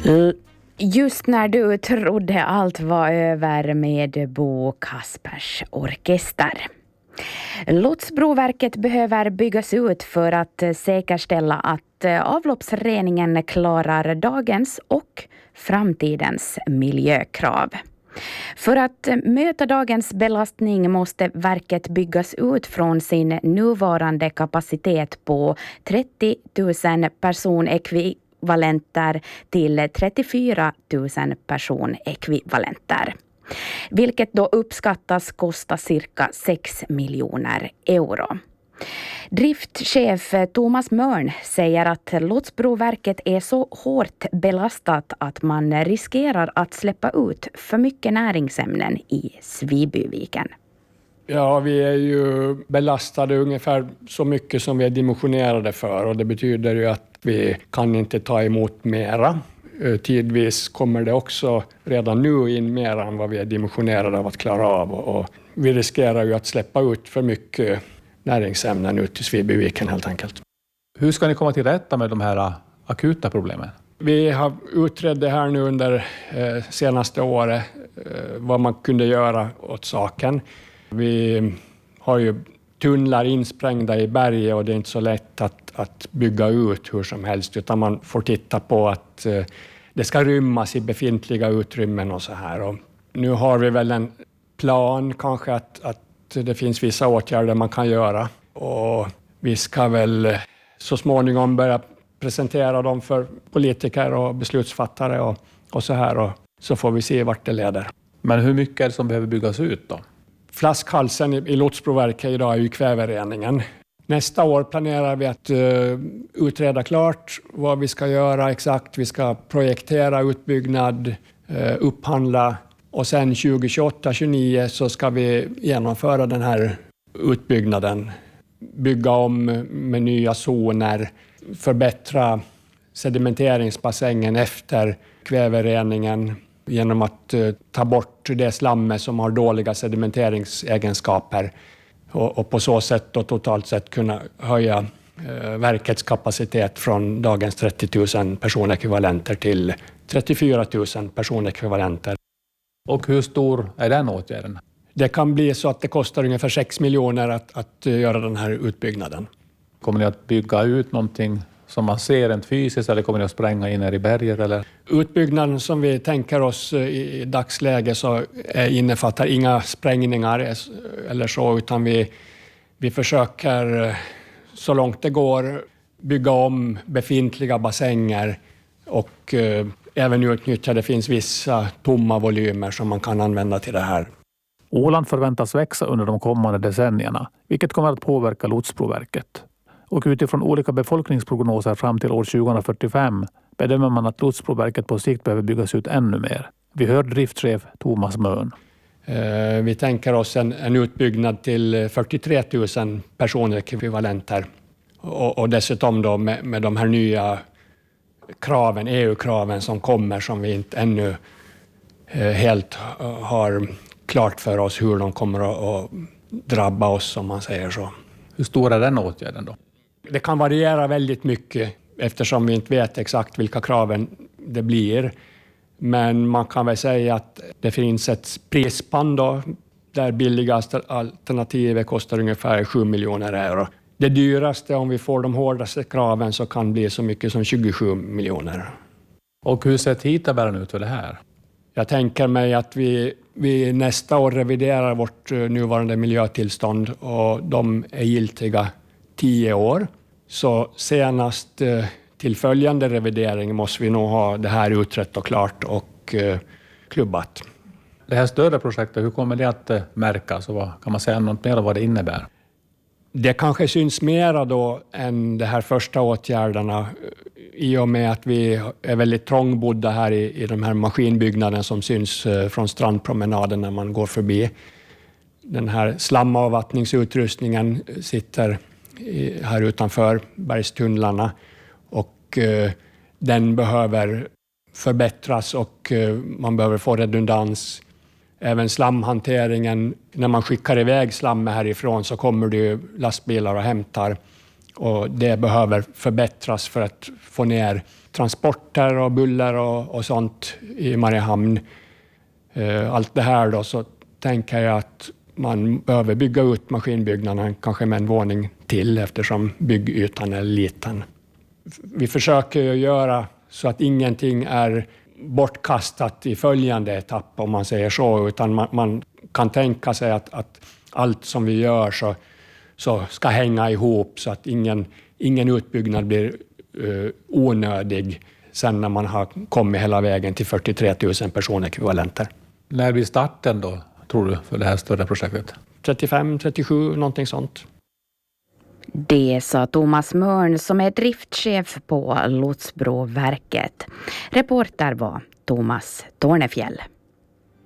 Just när du trodde allt var över med Bo Kaspers orkester. Lotsbroverket behöver byggas ut för att säkerställa att avloppsreningen klarar dagens och framtidens miljökrav. För att möta dagens belastning måste verket byggas ut från sin nuvarande kapacitet på 30 000 personekvivalenter till 34 000 personekvivalenter. Vilket då uppskattas kosta cirka 6 miljoner euro. Driftchef Thomas Mörn säger att Lotsbroverket är så hårt belastat att man riskerar att släppa ut för mycket näringsämnen i Svibyviken. Ja, vi är ju belastade ungefär så mycket som vi är dimensionerade för, och det betyder ju att vi kan inte ta emot mera. Tidvis kommer det också redan nu in mer än vad vi är dimensionerade av att klara av, och vi riskerar ju att släppa ut för mycket näringsämnen ut i Svibyviken helt enkelt. Hur ska ni komma till rätta med de här akuta problemen? Vi har utrett det här nu under senaste året, vad man kunde göra åt saken. Vi har ju tunnlar insprängda i berget och det är inte så lätt att bygga ut hur som helst, utan man får titta på att det ska rymmas i befintliga utrymmen och så här. Och nu har vi väl en plan kanske att det finns vissa åtgärder man kan göra, och vi ska väl så småningom börja presentera dem för politiker och beslutsfattare och så här, och så får vi se vart det leder. Men hur mycket är det som behöver byggas ut då? Flaskhalsen i Lotsbroverket idag är ju kvävereningen. Nästa år planerar vi att utreda klart vad vi ska göra exakt. Vi ska projektera utbyggnad, upphandla, och sen 2028-2029 så ska vi genomföra den här utbyggnaden. Bygga om med nya zoner, förbättra sedimenteringsbassängen efter kvävereningen genom att ta bort det slammet som har dåliga sedimenteringsegenskaper, och på så sätt då totalt sett kunna höja verkets kapacitet från dagens 30 000 personekvivalenter till 34 000 personekvivalenter. Och hur stor är den åtgärden? Det kan bli så att det kostar ungefär 6 miljoner att göra den här utbyggnaden. Kommer ni att bygga ut någonting som man ser rent fysiskt, eller kommer ni att spränga in här i berget? Eller? Utbyggnaden som vi tänker oss i dagsläge så innefattar inga sprängningar eller så, utan vi försöker så långt det går bygga om befintliga bassänger och även utnyttja, det finns vissa tomma volymer som man kan använda till det här. Åland förväntas växa under de kommande decennierna, vilket kommer att påverka Lotsbroverket. Och utifrån olika befolkningsprognoser fram till år 2045 bedömer man att Lotsbroverket på sikt behöver byggas ut ännu mer. Vi hör driftchef Thomas Mörn. Vi tänker oss en utbyggnad till 43 000 personekvivalenter. Och dessutom då med de här nya kraven, EU-kraven som kommer, som vi inte ännu helt har klart för oss hur de kommer att drabba oss, om man säger så. Hur stor är den åtgärden då? Det kan variera väldigt mycket eftersom vi inte vet exakt vilka kraven det blir. Men man kan väl säga att det finns ett prisspann då, där billigaste alternativet kostar ungefär 7 miljoner euro. Det dyraste, om vi får de hårdaste kraven, så kan bli så mycket som 27 miljoner. Och hur ser tidtabellen ut för det här? Jag tänker mig att vi nästa år reviderar vårt nuvarande miljötillstånd, och de är giltiga 10 år. Så senast till följande revidering måste vi nog ha det här utrett och klart och klubbat. Det här större projektet, hur kommer det att märkas, och kan man säga något mer om vad det innebär? Det kanske syns mera då än de här första åtgärderna, i och med att vi är väldigt trångbodda här i de här maskinbyggnaden som syns från strandpromenaden när man går förbi. Den här slamavvattningsutrustningen sitter här utanför bergstunnlarna, och den behöver förbättras och man behöver få redundans. Även slamhanteringen, när man skickar iväg slammet härifrån så kommer det ju lastbilar och hämtar, och det behöver förbättras för att få ner transporter och buller och sånt i Mariehamn. Allt det här då, så tänker jag att man behöver bygga ut maskinbyggnaden kanske med en våning till eftersom byggytan är liten. Vi försöker göra så att ingenting är bortkastat i följande etapp om man säger så, utan man kan tänka sig att allt som vi gör så ska hänga ihop så att ingen utbyggnad blir onödig sen när man har kommit hela vägen till 43 000 personekvivalenter. När blir starten då, tror du, för det här större projektet? 35, 37, någonting sånt. Det sa Thomas Mörn som är driftchef på Lotsbroverket. Reporter var Thomas Tornefjäll.